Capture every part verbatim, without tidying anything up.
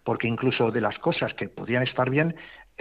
porque incluso de las cosas que podían estar bien,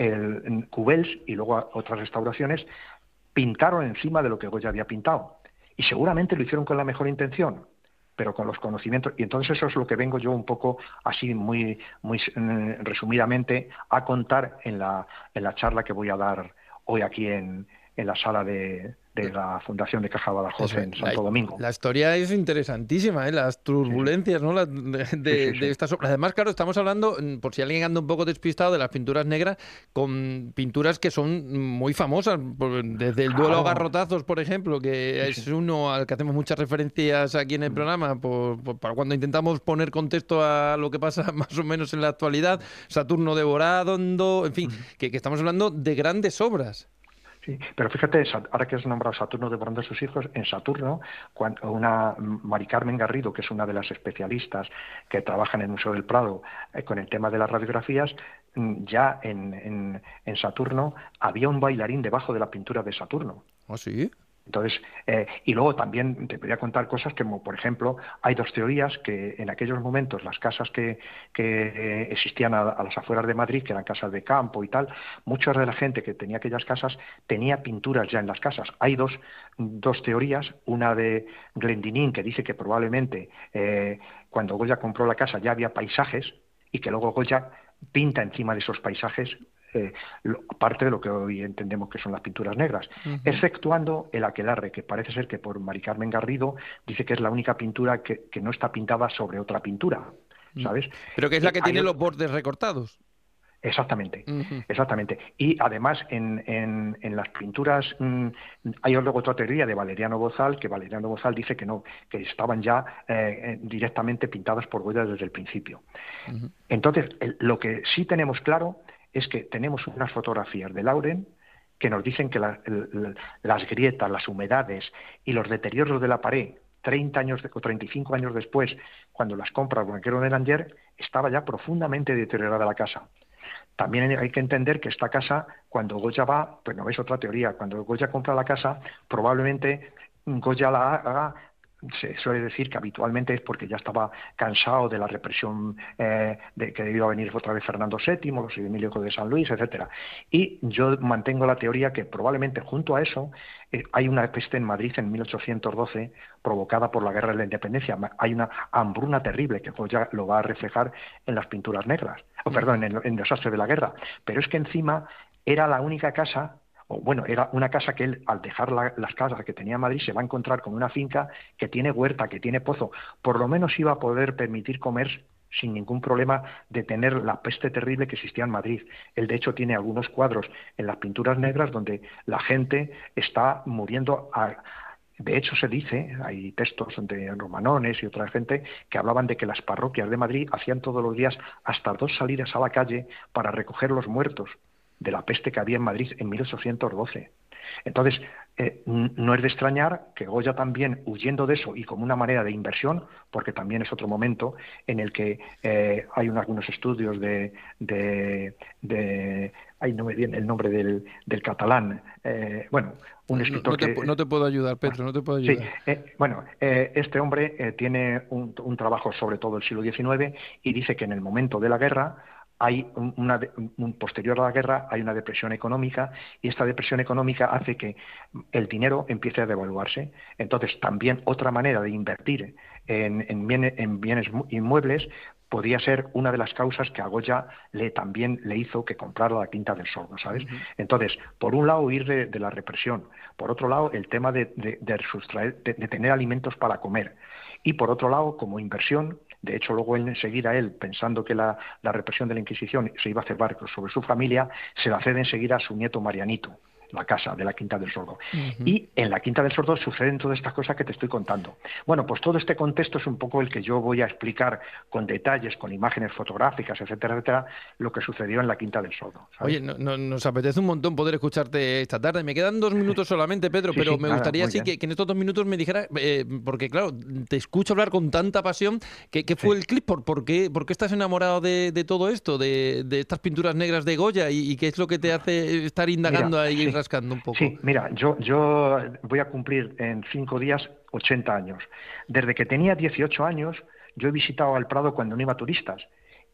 el Cubels y luego otras restauraciones pintaron encima de lo que Goya había pintado. Y seguramente lo hicieron con la mejor intención, pero con los conocimientos. Y entonces eso es lo que vengo yo un poco así muy muy eh, resumidamente a contar en la en la charla que voy a dar hoy aquí en, en la sala de, de la Fundación de Caja Badajoz Eso es. en La, Santo Domingo. la historia es interesantísima, ¿eh? Las Sí, sí, turbulencias, ¿no? Las- de, sí, de, sí, de sí. estas obras. Además, claro, estamos hablando, mm, por si alguien anda un poco despistado, de las pinturas negras, con pinturas que son muy famosas, por- desde el duelo a Claro, garrotazos, por ejemplo, que sí, es sí. uno al que hacemos muchas referencias aquí en el Mm, programa, por- por- para cuando intentamos poner contexto a lo que pasa más o menos en la actualidad, Saturno devorado, en fin, mm. que, que estamos hablando de grandes obras. Sí, pero fíjate, Sa- ahora que has nombrado Saturno devorando a sus hijos, en Saturno, cuando una Mari Carmen Garrido, que es una de las especialistas que trabaja en el Museo del Prado eh, con el tema de las radiografías, mm, ya en, en, en Saturno había un bailarín debajo de la pintura de Saturno. ¿Ah, sí? Entonces, eh, y luego también te podría contar cosas como, por ejemplo, hay dos teorías que en aquellos momentos las casas que, que eh, existían a, a las afueras de Madrid, que eran casas de campo y tal, mucha de la gente que tenía aquellas casas tenía pinturas ya en las casas. Hay dos, dos teorías, una de Glendinning, que dice que probablemente eh, cuando Goya compró la casa ya había paisajes y que luego Goya pinta encima de esos paisajes eh, lo, parte de lo que hoy entendemos que son las pinturas negras, Ujú. exceptuando el aquelarre, que parece ser que por Mari Carmen Garrido dice que es la única pintura que, que no está pintada sobre otra pintura, Mm. ¿sabes? Pero que es la Y que hay tiene otro, los bordes recortados. exactamente, Ujú. exactamente. Y además en, en, en las pinturas mmm, hay luego otra teoría de Valeriano Bozal, que Valeriano Bozal dice que no, que estaban ya eh, directamente pintadas por Goya desde el principio. Ujú. Entonces, el, lo que sí tenemos claro es que tenemos unas fotografías de Lauren que nos dicen que la, el, las grietas, las humedades y los deterioros de la pared, treinta años de, o treinta y cinco años después, cuando las compra Blanquero de Langer, estaba ya profundamente deteriorada la casa. También hay que entender que esta casa, cuando Goya va, pues no es otra teoría, cuando Goya compra la casa, probablemente Goya la haga, se suele decir que habitualmente es porque ya estaba cansado de la represión eh, de que debió venir otra vez Fernando séptimo, los Emilio de San Luis, etcétera. Y yo mantengo la teoría que probablemente junto a eso eh, hay una peste en Madrid en mil ochocientos doce provocada por la guerra de la independencia. Hay una hambruna terrible que Goya lo va a reflejar en las pinturas negras, o perdón, Ujú. en el, en el desastre de la guerra. Pero es que encima era la única casa, o bueno, era una casa que él, al dejar la, las casas que tenía en Madrid, se va a encontrar con una finca que tiene huerta, que tiene pozo. Por lo menos iba a poder permitir comer sin ningún problema de tener la peste terrible que existía en Madrid. Él, de hecho, tiene algunos cuadros en las pinturas negras donde la gente está muriendo a, de hecho, se dice, hay textos de romanones y otra gente que hablaban de que las parroquias de Madrid hacían todos los días hasta dos salidas a la calle para recoger los muertos de la peste que había en Madrid en mil ochocientos doce. Entonces, eh, no es de extrañar que Goya también, huyendo de eso y como una manera de inversión, porque también es otro momento en el que eh, hay un, algunos estudios de, de, de ay, no me viene el nombre del, del catalán, eh, bueno, un No, no- escritor no te, pu- que... no te puedo ayudar, Bueno, Pedro, no te puedo sí, ayudar. eh, bueno, eh, este hombre eh, tiene un, un trabajo sobre todo el siglo diecinueve y dice que en el momento de la guerra hay un- una, de- un- posterior a la guerra hay una depresión económica y esta depresión económica hace que el dinero empiece a devaluarse. Entonces, también otra manera de invertir en, en bienes, en bienes mu- inmuebles podía ser una de las causas que a Goya le, también le hizo que comprara la Quinta del Sordo, ¿sabes? Ujú. Entonces, por un lado, huir de, de la represión, por otro lado, el tema de, de, de sustraer, de, de tener alimentos para comer, y por otro lado, como inversión, de hecho, luego él, enseguida él, pensando que la, la represión de la Inquisición se iba a cebar sobre su familia, se la cede enseguida a su nieto Marianito, la casa de la Quinta del Sordo. Ujú. Y en la Quinta del Sordo suceden todas estas cosas que te estoy contando. Bueno, pues todo este contexto es un poco el que yo voy a explicar con detalles, con imágenes fotográficas, etcétera, etcétera, lo que sucedió en la Quinta del Sordo, ¿sabes? Oye, no- no- nos apetece un montón poder escucharte esta tarde. Me quedan dos minutos solamente, Pedro, Sí, pero sí, me nada, gustaría muy sí bien. que, que en estos dos minutos me dijera, eh, porque claro, te escucho hablar con tanta pasión, ¿qué, qué Sí. fue el clip? ¿Por, por qué, por qué estás enamorado de, de todo esto, de, de estas pinturas negras de Goya y, y qué es lo que te hace estar Mira, indagando ahí y sí, rascando un poco? sí, mira, yo, yo voy a cumplir en cinco días ochenta años. Desde que tenía dieciocho años, yo he visitado al Prado cuando no iba turistas. Y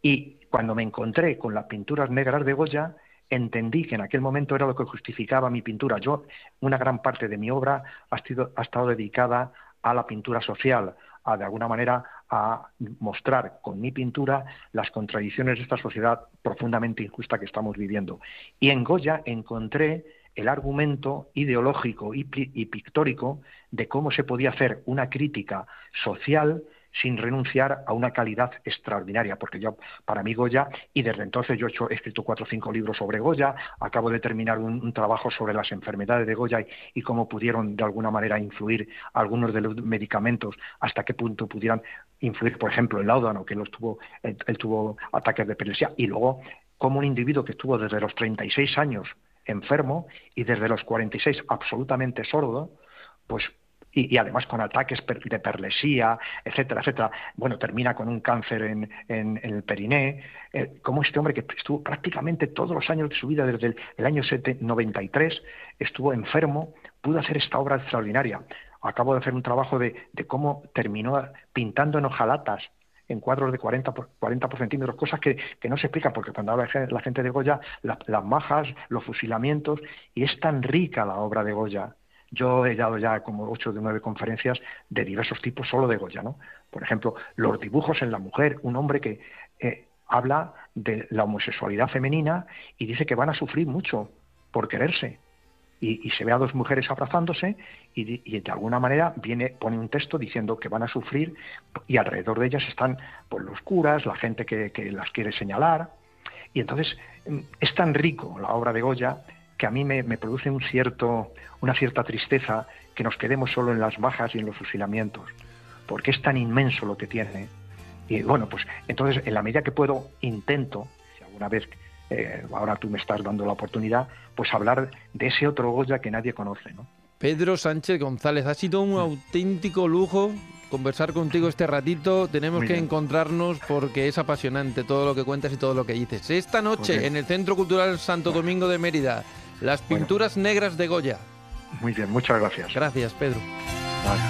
cuando me encontré con las pinturas negras de Goya, entendí que en aquel momento era lo que justificaba mi pintura. Yo, una gran parte de mi obra ha, sido, ha estado dedicada a la pintura social, a de alguna manera a mostrar con mi pintura las contradicciones de esta sociedad profundamente injusta que estamos viviendo. Y en Goya encontré el argumento ideológico y, y pictórico de cómo se podía hacer una crítica social sin renunciar a una calidad extraordinaria, porque yo, para mí Goya, y desde entonces yo he, hecho, he escrito cuatro o cinco libros sobre Goya, acabo de terminar un, un trabajo sobre las enfermedades de Goya y, y cómo pudieron de alguna manera influir algunos de los medicamentos, hasta qué punto pudieran influir, por ejemplo, el Láudano, que él tuvo, él, él tuvo ataques de epilepsia, y luego como un individuo que estuvo desde los treinta y seis años enfermo y desde los cuarenta y seis absolutamente sordo, pues Y, y además con ataques de perlesía, etcétera, etcétera. Bueno, termina con un cáncer en, en, en el periné. Eh, como este hombre que estuvo prácticamente todos los años de su vida, desde el, el año noventa y tres, estuvo enfermo, pudo hacer esta obra extraordinaria. Acabo de hacer un trabajo de, de cómo terminó pintando en hojalatas, en cuadros de cuarenta por, cuarenta por centímetros, cosas que, que no se explican, porque cuando habla la gente de Goya, la, las majas, los fusilamientos, y es tan rica la obra de Goya. Yo he dado ya como ocho de nueve conferencias de diversos tipos solo de Goya, ¿no? Por ejemplo, los dibujos en la mujer, un hombre que eh, habla de la homosexualidad femenina y dice que van a sufrir mucho por quererse. Y, y se ve a dos mujeres abrazándose y, y de alguna manera viene pone un texto diciendo que van a sufrir y alrededor de ellas están pues, los curas, la gente que, que las quiere señalar. Y entonces es tan rico la obra de Goya que a mí me, me produce un cierto, una cierta tristeza que nos quedemos solo en las bajas y en los fusilamientos, porque es tan inmenso lo que tiene. Y bueno, pues entonces, en la medida que puedo, intento, si alguna vez, eh, ahora tú me estás dando la oportunidad, pues hablar de ese otro Goya que nadie conoce, ¿no? Pedro Sánchez González, ha sido un auténtico lujo conversar contigo este ratito. Tenemos Muy que bien. encontrarnos porque es apasionante todo lo que cuentas y todo lo que dices. Esta noche, en el Centro Cultural Santo Domingo de Mérida, las pinturas bueno. negras de Goya. Muy bien, muchas gracias. Gracias, Pedro. Vale.